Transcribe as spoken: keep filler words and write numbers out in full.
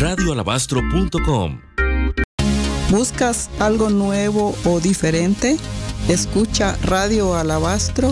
radio alabastro punto com. ¿Buscas algo nuevo o diferente? Escucha Radio Alabastro